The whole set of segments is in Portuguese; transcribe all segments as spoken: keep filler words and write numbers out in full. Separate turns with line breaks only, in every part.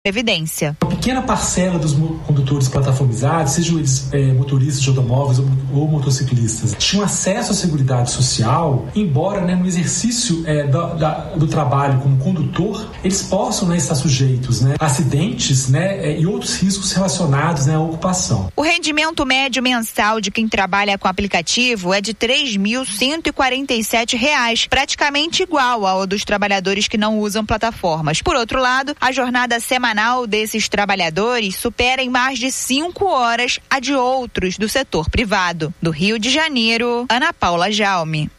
Previdência.
Uma pequena parcela dos condutores plataformizados, sejam eles é, motoristas de automóveis ou, ou motociclistas, tinham acesso à Seguridade Social, embora né, no exercício é, do, da, do trabalho como condutor, eles possam né, estar sujeitos né, a acidentes né, é, e outros riscos relacionados né, à ocupação.
O rendimento médio mensal de quem trabalha com aplicativo é de três mil cento e quarenta e sete reais, praticamente igual ao dos trabalhadores que não usam plataformas. Por outro lado, a jornada semanal desses trabalhadores supera em mais de cinco horas a de outros do setor privado. Do Rio de Janeiro, Ana Paula Jaume.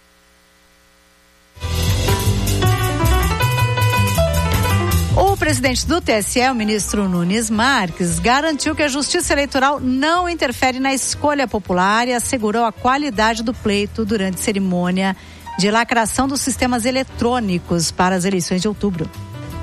O presidente do T S E, o ministro Nunes Marques, garantiu que a Justiça Eleitoral não interfere na escolha popular e assegurou a qualidade do pleito durante a cerimônia de lacração dos sistemas eletrônicos para as eleições de outubro.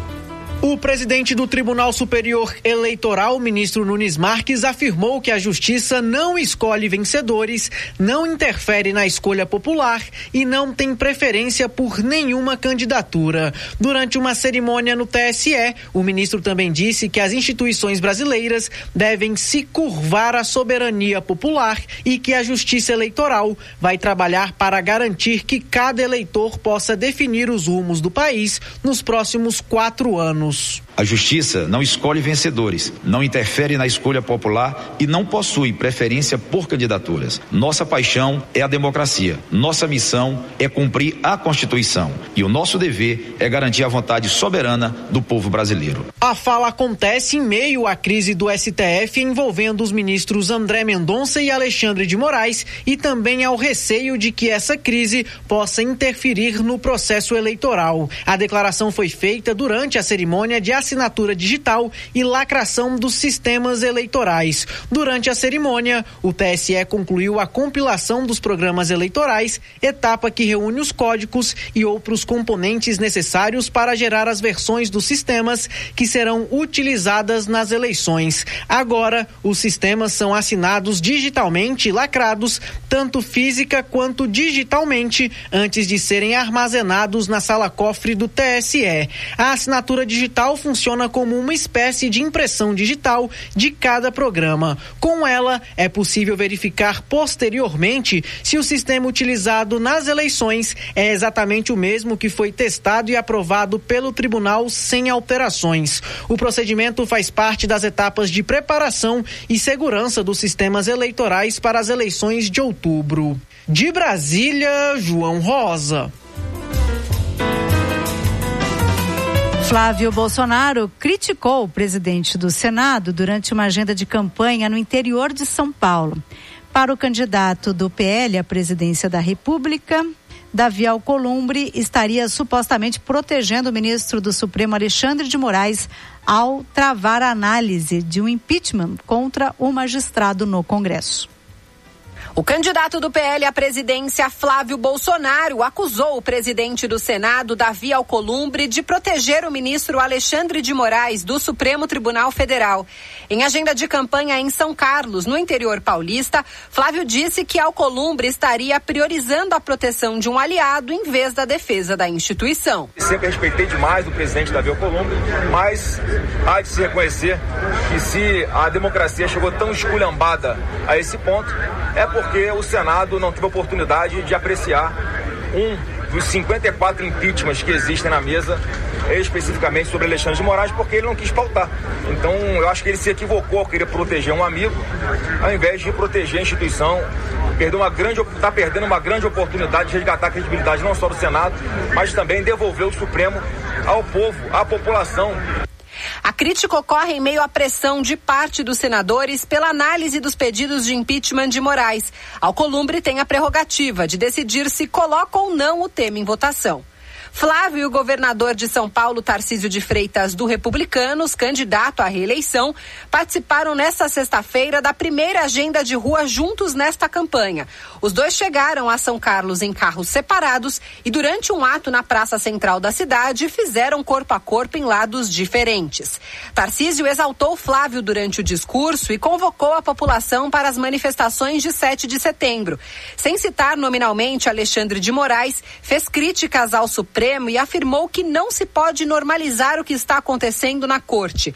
O presidente do Tribunal Superior Eleitoral, ministro Nunes Marques, afirmou que a Justiça não escolhe vencedores, não interfere na escolha popular e não tem preferência por nenhuma candidatura. Durante uma cerimônia no T S E, o ministro também disse que as instituições brasileiras devem se curvar à soberania popular e que a Justiça Eleitoral vai trabalhar para garantir que cada eleitor possa definir os rumos do país nos próximos quatro anos.
A Justiça não escolhe vencedores, não interfere na escolha popular e não possui preferência por candidaturas. Nossa paixão é a democracia. Nossa missão é cumprir a Constituição. E o nosso dever é garantir a vontade soberana do povo brasileiro.
A fala acontece em meio à crise do S T F envolvendo os ministros André Mendonça e Alexandre de Moraes e também ao receio de que essa crise possa interferir no processo eleitoral. A declaração foi feita durante a cerimônia de assinatura digital e lacração dos sistemas eleitorais. Durante a cerimônia, o T S E concluiu a compilação dos programas eleitorais, etapa que reúne os códigos e outros componentes necessários para gerar as versões dos sistemas que serão utilizadas nas eleições. Agora, os sistemas são assinados digitalmente e lacrados, tanto física quanto digitalmente, antes de serem armazenados na sala-cofre do T S E. A assinatura digital funciona como uma espécie de impressão digital de cada programa. Com ela, é possível verificar posteriormente se o sistema utilizado nas eleições é exatamente o mesmo que foi testado e aprovado pelo tribunal sem alterações. O procedimento faz parte das etapas de preparação e segurança dos sistemas eleitorais para as eleições de outubro. De Brasília, João Rosa.
Flávio Bolsonaro criticou o presidente do Senado durante uma agenda de campanha no interior de São Paulo. Para o candidato do P L à presidência da República, Davi Alcolumbre estaria supostamente protegendo o ministro do Supremo Alexandre de Moraes ao travar a análise de um impeachment contra o magistrado no Congresso.
O candidato do P L à presidência, Flávio Bolsonaro, acusou o presidente do Senado, Davi Alcolumbre, de proteger o ministro Alexandre de Moraes, do Supremo Tribunal Federal. Em agenda de campanha em São Carlos, no interior paulista, Flávio disse que Alcolumbre estaria priorizando a proteção de um aliado em vez da defesa da instituição.
Sempre respeitei demais o presidente Davi Alcolumbre, mas há de se reconhecer que se a democracia chegou tão esculhambada a esse ponto, é porque porque o Senado não teve oportunidade de apreciar um dos cinquenta e quatro impeachments que existem na mesa, especificamente sobre Alexandre de Moraes, porque ele não quis pautar. Então, eu acho que ele se equivocou, queria proteger um amigo, ao invés de proteger a instituição. Perdeu uma grande, está perdendo uma grande oportunidade de resgatar a credibilidade não só do Senado, mas também devolver o Supremo ao povo, à população.
A crítica ocorre em meio à pressão de parte dos senadores pela análise dos pedidos de impeachment de Moraes. Alcolumbre tem a prerrogativa de decidir se coloca ou não o tema em votação. Flávio e o governador de São Paulo, Tarcísio de Freitas, do Republicanos, candidato à reeleição, participaram nesta sexta-feira da primeira agenda de rua juntos nesta campanha. Os dois chegaram a São Carlos em carros separados e, durante um ato na praça central da cidade, fizeram corpo a corpo em lados diferentes. Tarcísio exaltou Flávio durante o discurso e convocou a população para as manifestações de sete de setembro. Sem citar nominalmente Alexandre de Moraes, fez críticas ao Supremo Supremo e afirmou que não se pode normalizar o que está acontecendo na corte.